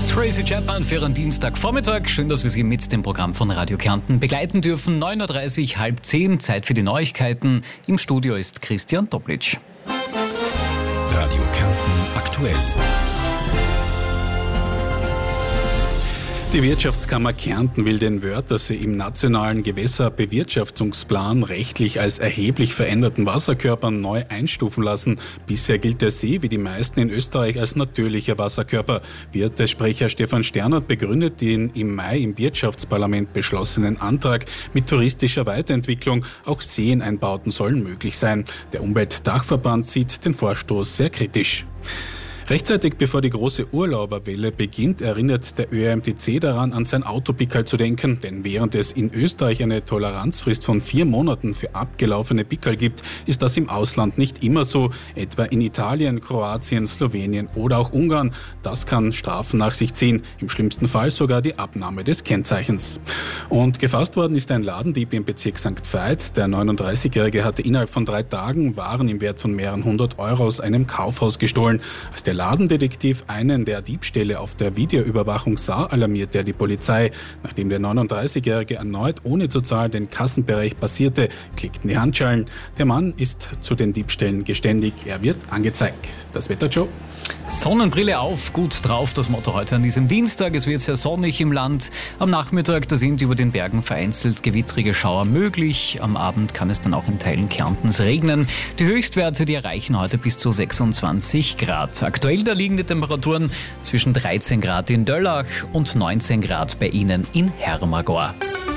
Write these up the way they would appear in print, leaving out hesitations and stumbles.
Tracy Chapman für einen Dienstagvormittag. Schön, dass wir Sie mit dem Programm von Radio Kärnten begleiten dürfen. 9.30 Uhr, 9:30, Zeit für die Neuigkeiten. Im Studio ist Christian Toplitsch. Radio Kärnten aktuell. Die Wirtschaftskammer Kärnten will den Wörthersee im nationalen Gewässerbewirtschaftungsplan rechtlich als erheblich veränderten Wasserkörper neu einstufen lassen. Bisher gilt der See wie die meisten in Österreich als natürlicher Wasserkörper. Wirtessprecher Stefan Sternert begründet den im Mai im Wirtschaftsparlament beschlossenen Antrag mit touristischer Weiterentwicklung. Auch Seeneinbauten sollen möglich sein. Der Umweltdachverband sieht den Vorstoß sehr kritisch. Rechtzeitig bevor die große Urlauberwelle beginnt, erinnert der ÖMTC daran, an sein Autopickerl zu denken. Denn während es in Österreich eine Toleranzfrist von 4 Monaten für abgelaufene Pickerl gibt, ist das im Ausland nicht immer so. Etwa in Italien, Kroatien, Slowenien oder auch Ungarn. Das kann Strafen nach sich ziehen. Im schlimmsten Fall sogar die Abnahme des Kennzeichens. Und gefasst worden ist ein Ladendieb im Bezirk St. Veit. Der 39-Jährige hatte innerhalb von 3 Tagen Waren im Wert von mehreren 100 Euro aus einem Kaufhaus gestohlen. Als der Ladendetektiv einen der Diebstähle auf der Videoüberwachung sah, alarmierte er die Polizei. Nachdem der 39-Jährige erneut ohne zu zahlen den Kassenbereich passierte, klickten die Handschellen. Der Mann ist zu den Diebstählen geständig. Er wird angezeigt. Das Wetter, Joe? Sonnenbrille auf, gut drauf, das Motto heute an diesem Dienstag. Es wird sehr sonnig im Land. Am Nachmittag, da sind über den Bergen vereinzelt gewittrige Schauer möglich. Am Abend kann es dann auch in Teilen Kärntens regnen. Die Höchstwerte, die erreichen heute bis zu 26 Grad. Aktuell da liegen die Temperaturen zwischen 13 Grad in Döllach und 19 Grad bei Ihnen in Hermagor.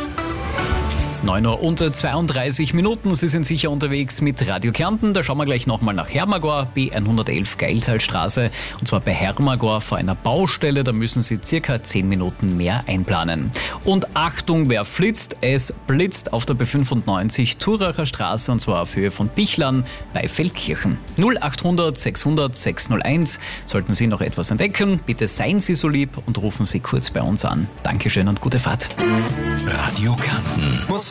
9:32 Uhr. Sie sind sicher unterwegs mit Radio Kärnten. Da schauen wir gleich nochmal nach Hermagor, B111 Geiltalstraße. Und zwar bei Hermagor vor einer Baustelle. Da müssen Sie circa 10 Minuten mehr einplanen. Und Achtung, wer flitzt, es blitzt auf der B95 Thuracher Straße und zwar auf Höhe von Bichlern bei Feldkirchen. 0800 600 601. Sollten Sie noch etwas entdecken, bitte seien Sie so lieb und rufen Sie kurz bei uns an. Dankeschön und gute Fahrt. Radio Kärnten.